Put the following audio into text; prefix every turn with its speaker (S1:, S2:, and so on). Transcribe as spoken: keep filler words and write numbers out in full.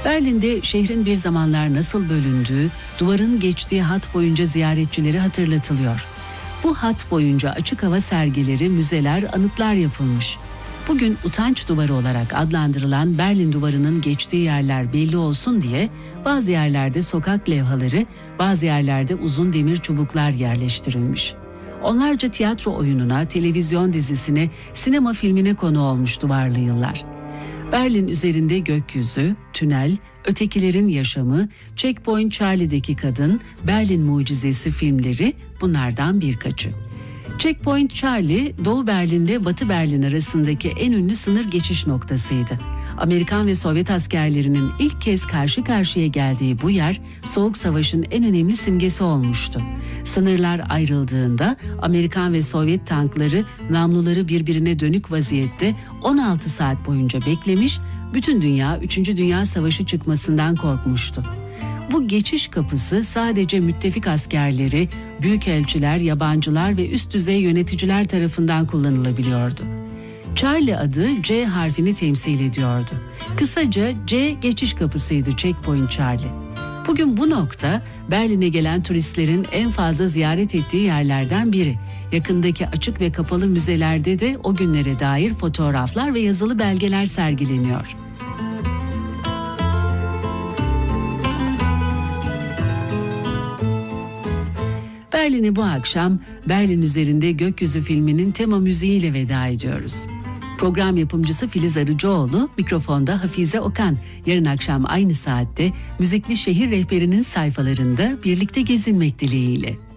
S1: Berlin'de şehrin bir zamanlar nasıl bölündüğü, duvarın geçtiği hat boyunca ziyaretçileri hatırlatılıyor. Bu hat boyunca açık hava sergileri, müzeler, anıtlar yapılmış. Bugün utanç duvarı olarak adlandırılan Berlin Duvarı'nın geçtiği yerler belli olsun diye bazı yerlerde sokak levhaları, bazı yerlerde uzun demir çubuklar yerleştirilmiş. Onlarca tiyatro oyununa, televizyon dizisine, sinema filmine konu olmuş duvarlı yıllar. Berlin üzerinde gökyüzü, tünel, ötekilerin yaşamı, Checkpoint Charlie'deki kadın, Berlin mucizesi filmleri bunlardan birkaçı. Checkpoint Charlie, Doğu Berlin ile Batı Berlin arasındaki en ünlü sınır geçiş noktasıydı. Amerikan ve Sovyet askerlerinin ilk kez karşı karşıya geldiği bu yer, Soğuk Savaş'ın en önemli simgesi olmuştu. Sınırlar ayrıldığında Amerikan ve Sovyet tankları namluları birbirine dönük vaziyette on altı saat boyunca beklemiş, bütün dünya üçüncü. Dünya Savaşı çıkmasından korkmuştu. Bu geçiş kapısı sadece müttefik askerleri, büyükelçiler, yabancılar ve üst düzey yöneticiler tarafından kullanılabiliyordu. Charlie adı C harfini temsil ediyordu. Kısaca C geçiş kapısıydı Checkpoint Charlie. Bugün bu nokta Berlin'e gelen turistlerin en fazla ziyaret ettiği yerlerden biri. Yakındaki açık ve kapalı müzelerde de o günlere dair fotoğraflar ve yazılı belgeler sergileniyor. Berlin'e bu akşam Berlin Üzerinde Gökyüzü filminin tema müziğiyle veda ediyoruz. Program yapımcısı Filiz Arıcıoğlu, mikrofonda Hafize Okan. Yarın akşam aynı saatte Müzikli Şehir Rehberi'nin sayfalarında birlikte gezinmek dileğiyle.